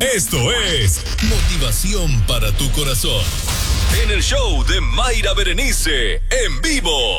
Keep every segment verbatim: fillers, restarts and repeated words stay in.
Esto es Motivación para tu Corazón. En el show de Mayra Berenice, en vivo.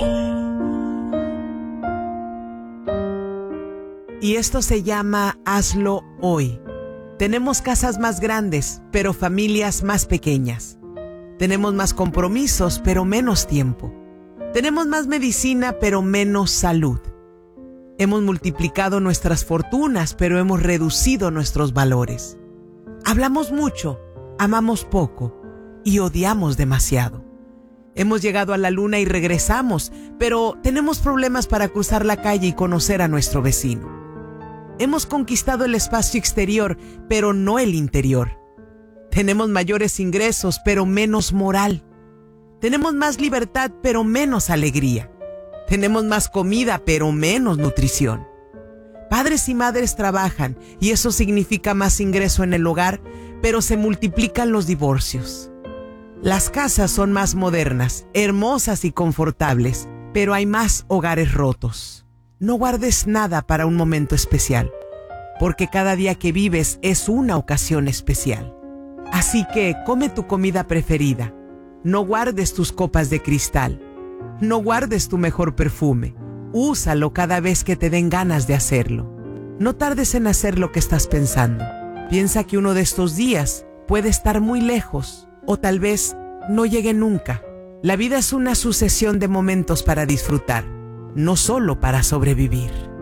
Y esto se llama Hazlo Hoy. Tenemos casas más grandes, pero familias más pequeñas. Tenemos más compromisos, pero menos tiempo. Tenemos más medicina, pero menos salud. Hemos multiplicado nuestras fortunas, pero hemos reducido nuestros valores. Hablamos mucho, amamos poco y odiamos demasiado. Hemos llegado a la luna y regresamos, pero tenemos problemas para cruzar la calle y conocer a nuestro vecino. Hemos conquistado el espacio exterior, pero no el interior. Tenemos mayores ingresos, pero menos moral. Tenemos más libertad, pero menos alegría. Tenemos más comida, pero menos nutrición. Padres y madres trabajan y eso significa más ingreso en el hogar, pero se multiplican los divorcios. Las casas son más modernas, hermosas y confortables, pero hay más hogares rotos. No guardes nada para un momento especial, porque cada día que vives es una ocasión especial. Así que come tu comida preferida. No guardes tus copas de cristal. No guardes tu mejor perfume. Úsalo cada vez que te den ganas de hacerlo. No tardes en hacer lo que estás pensando. Piensa que uno de estos días puede estar muy lejos o tal vez no llegue nunca. La vida es una sucesión de momentos para disfrutar, no solo para sobrevivir.